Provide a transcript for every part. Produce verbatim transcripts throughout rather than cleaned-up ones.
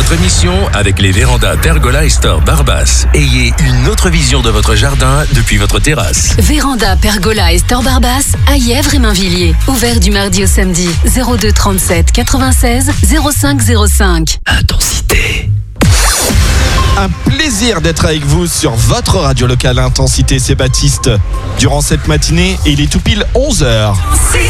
votre émission avec les vérandas Pergola et Store Barbas. Ayez une autre vision de votre jardin depuis votre terrasse. Véranda Pergola et Store Barbas à Yèvres et Mainvilliers. Ouvert du mardi au samedi. zéro deux trente-sept quatre-vingt-seize zéro cinq zéro cinq. Intensité. Un plaisir d'être avec vous sur votre radio locale Intensité, c'est Baptiste. Durant cette matinée, et il est tout pile onze heures.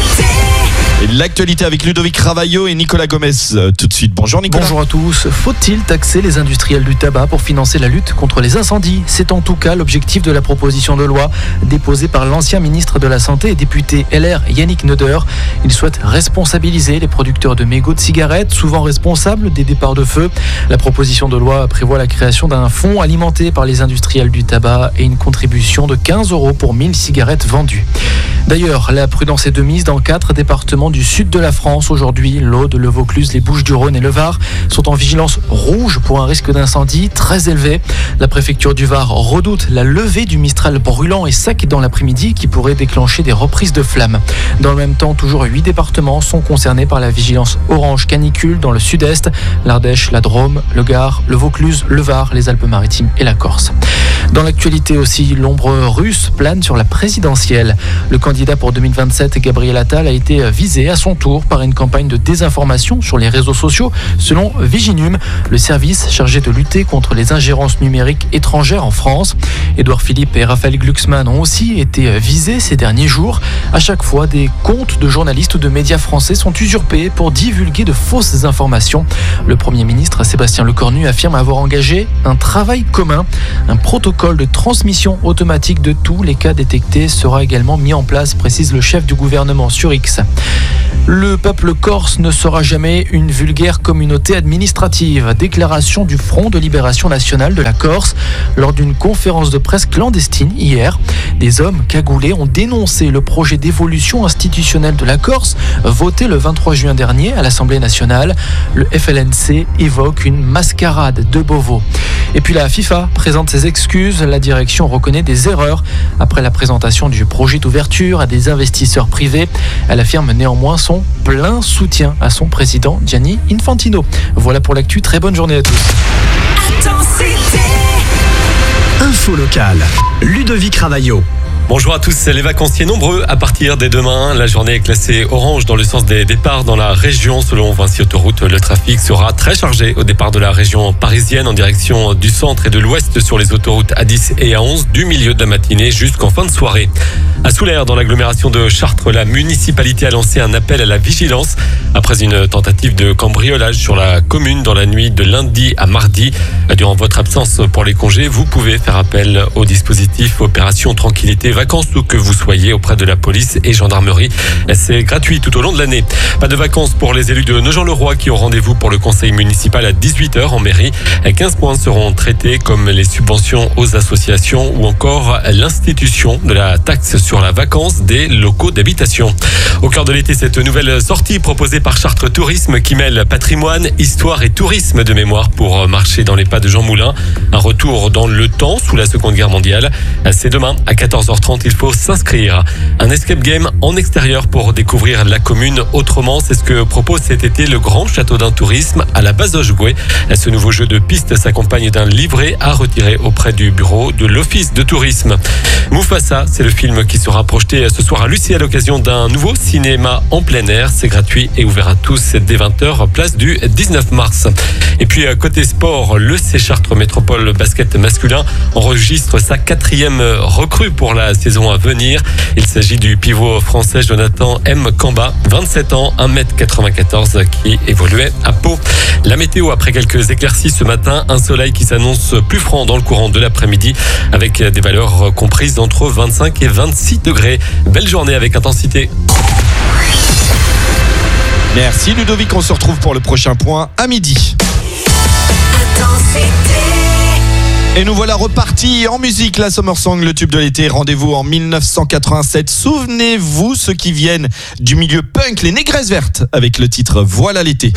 Et l'actualité avec Ludovic Ravaillot et Nicolas Gomez. Euh, tout de suite, bonjour Nicolas. Bonjour à tous. Faut-il taxer les industriels du tabac pour financer la lutte contre les incendies ? C'est en tout cas l'objectif de la proposition de loi déposée par l'ancien ministre de la Santé et député L R Yannick Neuder. Il souhaite responsabiliser les producteurs de mégots de cigarettes, souvent responsables des départs de feu. La proposition de loi prévoit la création d'un fonds alimenté par les industriels du tabac et une contribution de quinze euros pour mille cigarettes vendues. D'ailleurs, la prudence est de mise dans quatre départements du sud de la France. Aujourd'hui, l'Aude, le Vaucluse, les Bouches-du-Rhône et le Var sont en vigilance rouge pour un risque d'incendie très élevé. La préfecture du Var redoute la levée du Mistral brûlant et sec dans l'après-midi qui pourrait déclencher des reprises de flammes. Dans le même temps, toujours huit départements sont concernés par la vigilance orange canicule dans le sud-est, l'Ardèche, la Drôme, le Gard, le Vaucluse, le Var, les Alpes-Maritimes et la Corse. Dans l'actualité aussi, l'ombre russe plane sur la présidentielle. Le candidat pour deux mille vingt-sept, Gabriel Attal, a été visé à son tour par une campagne de désinformation sur les réseaux sociaux, selon Viginum, le service chargé de lutter contre les ingérences numériques étrangères en France. Édouard Philippe et Raphaël Glucksmann ont aussi été visés ces derniers jours. À chaque fois, des comptes de journalistes ou de médias français sont usurpés pour divulguer de fausses informations. Le Premier ministre, Sébastien Lecornu, affirme avoir engagé un travail commun. Un protocole de transmission automatique de tous les cas détectés sera également mis en place, précise le chef du gouvernement sur X. Le peuple corse ne sera jamais une vulgaire communauté administrative. Déclaration du Front de Libération Nationale de la Corse lors d'une conférence de presse clandestine hier. Des hommes cagoulés ont dénoncé le projet d'évolution institutionnelle de la Corse voté le vingt-trois juin dernier à l'Assemblée nationale. Le F L N C évoque une mascarade de Beauvau. Et puis la FIFA présente ses excuses. La direction reconnaît des erreurs après la présentation du projet d'ouverture à des investisseurs privés. Elle affirme néanmoins son plein soutien à son président Gianni Infantino. Voilà pour l'actu, très bonne journée à tous. Intensité. Info locale, Ludovic Ravaillot. Bonjour à tous, les vacanciers nombreux à partir dès demain. La journée est classée orange dans le sens des départs dans la région. Selon Vinci Autoroute, le trafic sera très chargé au départ de la région parisienne en direction du centre et de l'ouest sur les autoroutes A dix et A onze du milieu de la matinée jusqu'en fin de soirée. À Soulaire, dans l'agglomération de Chartres, la municipalité a lancé un appel à la vigilance après une tentative de cambriolage sur la commune dans la nuit de lundi à mardi. Durant votre absence pour les congés, vous pouvez faire appel au dispositif Opération Tranquillité Vacances où que vous soyez auprès de la police et gendarmerie. C'est gratuit tout au long de l'année. Pas de vacances pour les élus de Nogent-le-Roi qui ont rendez-vous pour le conseil municipal à dix-huit heures en mairie. quinze points seront traités comme les subventions aux associations ou encore l'institution de la taxe sur la vacance des locaux d'habitation. Au cœur de l'été, cette nouvelle sortie proposée par Chartres Tourisme qui mêle patrimoine, histoire et tourisme de mémoire pour marcher dans les pas de Jean Moulin. Un retour dans le temps sous la Seconde Guerre mondiale. C'est demain à quatorze heures trente. Il faut s'inscrire. Un escape game en extérieur pour découvrir la commune autrement. C'est ce que propose cet été le Grand Château d'un Tourisme à la Bazoche-Gouet. Ce nouveau jeu de piste s'accompagne d'un livret à retirer auprès du bureau de l'Office de tourisme. Mufasa, c'est le film qui sera projeté ce soir à Lucie à l'occasion d'un nouveau cinéma en plein air. C'est gratuit et ouvert à tous dès vingt heures, place du dix-neuf mars. Et puis côté sport, le C Chartres Métropole basket masculin enregistre sa quatrième recrue pour la saison à venir. Il s'agit du pivot français Jonathan M. Kamba, vingt-sept ans, un mètre quatre-vingt-quatorze, qui évoluait à Pau. La météo après quelques éclaircies ce matin, un soleil qui s'annonce plus franc dans le courant de l'après-midi avec des valeurs comprises entre vingt-cinq et vingt-six degrés. Belle journée avec Intensité. Merci Ludovic, on se retrouve pour le prochain point à midi. Et nous voilà repartis en musique, la Summer Song, le tube de l'été. Rendez-vous en dix-neuf cent quatre-vingt-sept. Souvenez-vous, ceux qui viennent du milieu punk, les Négresses Vertes, avec le titre Voilà l'été.